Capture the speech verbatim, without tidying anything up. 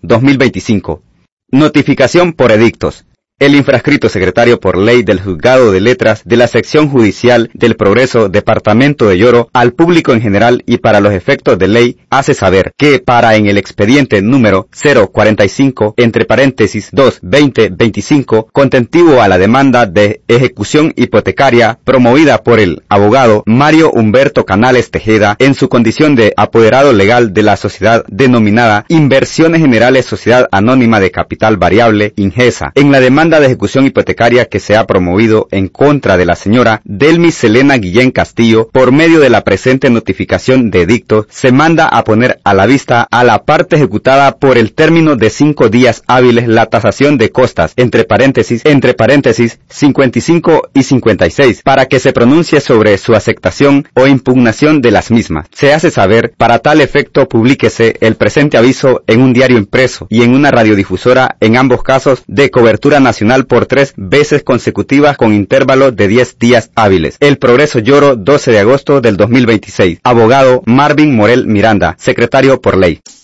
dos mil veinticinco. Notificación por edictos. El infrascrito secretario por ley del Juzgado de Letras de la Sección Judicial del Progreso, Departamento de Yoro, al público en general y para los efectos de ley, hace saber que para en el expediente número cero cuarenta y cinco, entre paréntesis dos veinte veinticinco, contentivo a la demanda de ejecución hipotecaria promovida por el abogado Mario Humberto Canales Tejeda en su condición de apoderado legal de la sociedad denominada Inversiones Generales Sociedad Anónima de Capital Variable, Ingesa, en la demanda de ejecución hipotecaria que se ha promovido en contra de la señora Delmis Selena Guillén Castillo, por medio de la presente notificación de edicto, se manda a poner a la vista a la parte ejecutada por el término de cinco días hábiles la tasación de costas, entre paréntesis, entre paréntesis, cincuenta y cinco y cincuenta y seis, para que se pronuncie sobre su aceptación o impugnación de las mismas. Se hace saber, para tal efecto publíquese el presente aviso en un diario impreso y en una radiodifusora, en ambos casos de cobertura nacional por tres veces consecutivas con intervalo de diez días hábiles. El Progreso Yoro, doce de agosto del dos mil veintiséis. Abogado Marvin Morel Miranda, secretario por ley.